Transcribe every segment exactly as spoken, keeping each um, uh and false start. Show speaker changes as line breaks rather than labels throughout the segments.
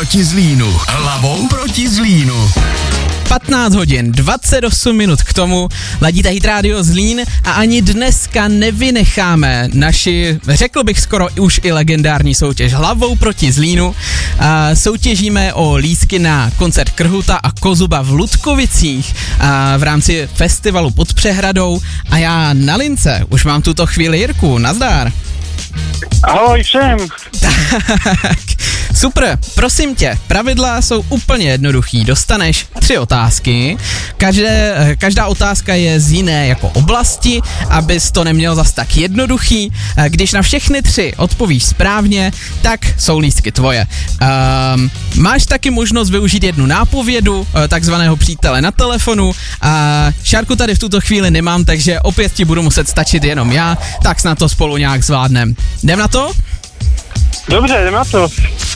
proti Zlínu. Hlavou proti Zlínu.
patnáct hodin, dvacet osm minut k tomu, ladíte Hit Radio Zlín a ani dneska nevynecháme naši, řekl bych skoro už i legendární soutěž Hlavou proti Zlínu. A soutěžíme o lístky na koncert Krhuta a Kozuba v Ludkovicích a v rámci festivalu Pod Přehradou a já na lince už mám tuto chvíli Jirku, nazdar.
Ahoj všem.
Tak, super, prosím tě, pravidla jsou úplně jednoduchý, dostaneš tři otázky, Každé, každá otázka je z jiné jako oblasti, abys to neměl zas tak jednoduchý, když na všechny tři odpovíš správně, tak jsou lístky tvoje. Um, máš taky možnost využít jednu nápovědu, takzvaného přítele na telefonu a Šárku tady v tuto chvíli nemám, takže opět ti budu muset stačit jenom já, tak snad to spolu nějak zvládnem. Jdem na to?
Dobře, jdem na to.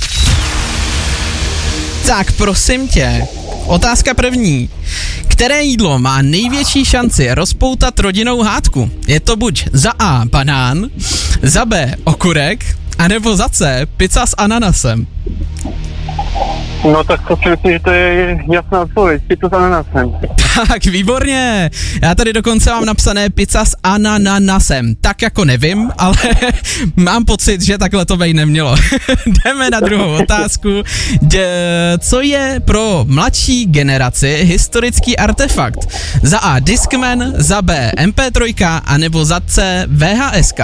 Tak prosím tě, otázka první. Které jídlo má největší šanci rozpoutat rodinnou hádku? Je to buď za A banán, za B okurek, anebo za C pizza s ananasem.
No tak to si myslím, že to je jasná odpověď. Pizza s ananasem.
Tak, výborně. Já tady dokonce mám napsané pizza s ananasem. Tak jako nevím, ale mám pocit, že takhle to bej nemělo. Jdeme na druhou otázku. Co je pro mladší generaci historický artefakt? Za A Discman, za B em pé tři, anebo za C vé há eska.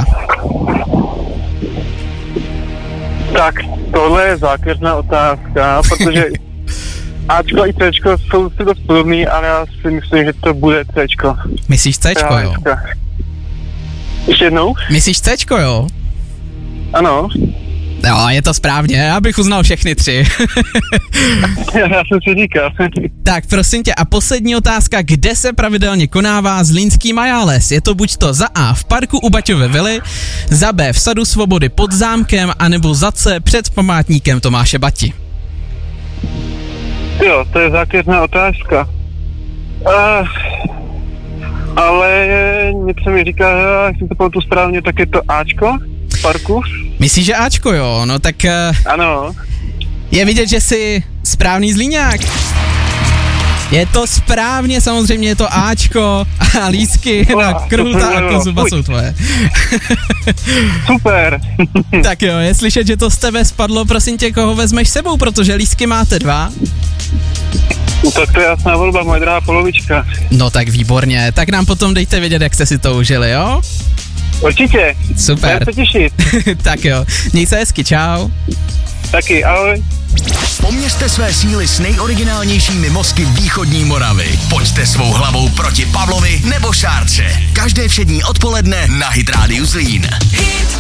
Tak, tohle je zákeřná otázka, protože Ačko i Cčko jsou si dost podobný, ale já si myslím, že to bude Cčko.
Myslíš Cčko, jo?
Ještě jednou?
Myslíš Cčko, jo?
Ano.
Jo, je to správně, já bych uznal všechny tři.
Já jsem si říkal.
Tak, prosím tě, a poslední otázka, kde se pravidelně konává Zlínský majáles? Je to buď to za A v parku u Baťovy vily, za B v Sadu Svobody pod zámkem, anebo za C před památníkem Tomáše Bati.
Jo, to je zákeřná otázka. Uh, ale něco mi říká, jak jsem to pamatuju správně, tak je to Ačko v parku.
Myslíš, že Ačko, jo? No tak... Uh,
ano.
Je vidět, že jsi správný Zlíňák. Je to správně, samozřejmě je to Ačko a lístky na Krhuta a Kozuba jsou tvoje.
Super.
Tak jo, je slyšet, že to z tebe spadlo, prosím tě, koho vezmeš sebou, protože lístky máte dva.
No tak to je jasná volba, moje drahá polovička.
No tak výborně, tak nám potom dejte vědět, jak jste si to užili, jo?
Určitě.
Super.
Já se těšit.
Tak jo, měj se hezky, čau.
Taky, ahoj.
Poměřte své síly s nejoriginálnějšími mozky východní Moravy. Pojďte svou hlavou proti Pavlovi nebo Šárce. Každé všední odpoledne na Hit Radio Zlín.